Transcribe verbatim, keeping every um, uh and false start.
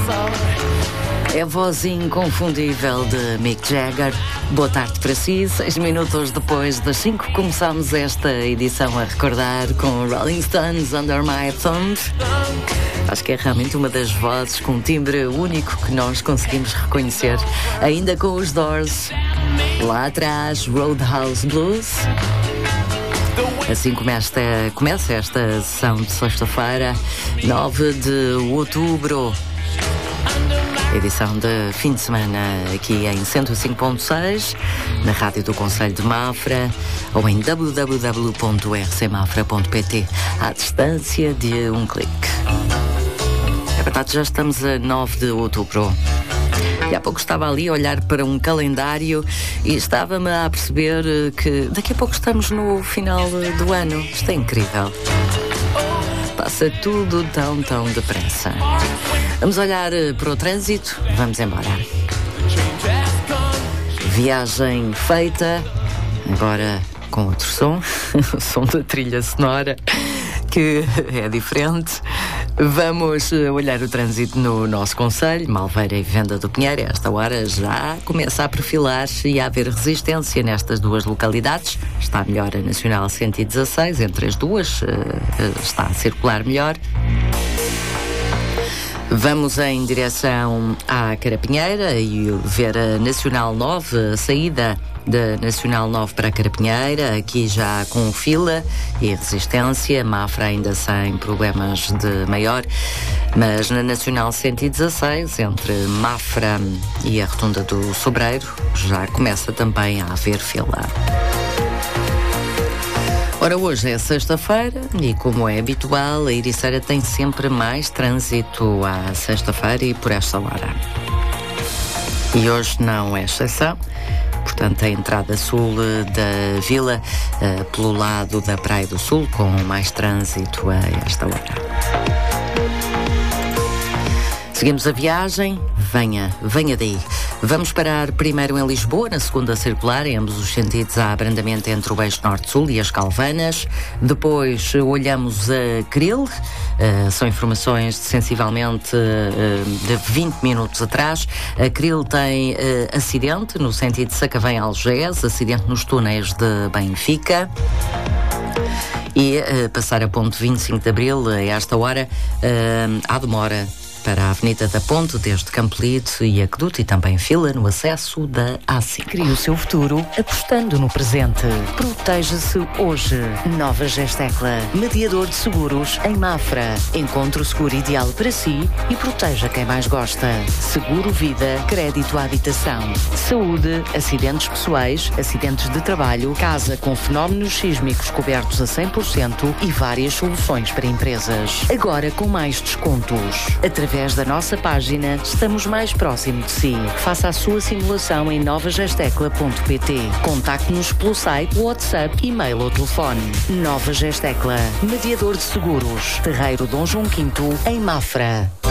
É a voz inconfundível de Mick Jagger. Boa tarde para si. Seis minutos depois das cinco, começamos esta edição a recordar com Rolling Stones, Under My Thumb. Acho que é realmente uma das vozes com um timbre único que nós conseguimos reconhecer. Ainda com os Doors. Lá atrás, Roadhouse Blues. Assim começa, começa esta sessão de sexta-feira, nove de outubro. Edição de fim de semana aqui em cento e cinco ponto seis, na Rádio do Concelho de Mafra ou em w w w ponto r c mafra ponto p t, à distância de um clique. É verdade, já estamos a nove de outubro. E há pouco estava ali a olhar para um calendário e estava-me a perceber que daqui a pouco estamos no final do ano. Isto é incrível. Passa tudo tão, tão depressa. Vamos olhar para o trânsito. Vamos embora. Viagem feita. Agora com outro som. O som da trilha sonora, que é diferente. Vamos olhar o trânsito no nosso concelho, Malveira e Venda do Pinheiro. A esta hora já começa a perfilar-se e a haver resistência nestas duas localidades. Está melhor a Nacional cento e dezasseis, entre as duas está a circular melhor. Vamos em direção à Carapinheira e ver a Nacional nove, a saída da Nacional nove para a Carapinheira, aqui já com fila e resistência. Mafra ainda sem problemas de maior, mas na Nacional cento e dezasseis, entre Mafra e a Rotunda do Sobreiro, já começa também a haver fila. Ora, hoje é sexta-feira e, como é habitual, a Ericeira tem sempre mais trânsito à sexta-feira e por esta hora. E hoje não é exceção. Portanto, a entrada sul da vila, uh, pelo lado da Praia do Sul, com mais trânsito a esta hora. Seguimos a viagem. Venha, venha daí. Vamos parar primeiro em Lisboa, na segunda circular, em ambos os sentidos há abrandamento entre o eixo norte-sul e as Calvanas. Depois olhamos a Cril, uh, são informações de sensivelmente uh, de vinte minutos atrás. A Cril tem uh, acidente no sentido de Sacavém-Algés, acidente nos túneis de Benfica. E uh, passar a ponte vinte e cinco de Abril, a esta hora, uh, há demora para a Avenida da Ponte, desde Campolide e Aqueduto, e também fila no acesso da A cinco. Crie o seu futuro apostando no presente. Proteja-se hoje. Nova Gestecla, mediador de seguros em Mafra. Encontre o seguro ideal para si e proteja quem mais gosta. Seguro Vida, crédito à habitação. Saúde, acidentes pessoais, acidentes de trabalho, casa com fenómenos sísmicos cobertos a cem por cento e várias soluções para empresas. Agora com mais descontos. Através da nossa página, estamos mais próximo de si. Faça a sua simulação em nova gestecla ponto p t. Contacte-nos pelo site, WhatsApp, e-mail ou telefone. Nova Gestecla, mediador de seguros. Terreiro Dom João quinto, em Mafra.